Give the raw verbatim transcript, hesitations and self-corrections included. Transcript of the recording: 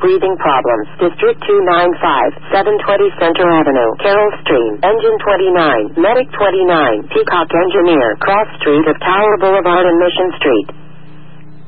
breathing problems. District two ninety-five, seven twenty Center Avenue, Carroll Stream, Engine twenty-nine, Medic twenty-nine, Peacock Engineer, Cross Street of Tower Boulevard and Mission Street.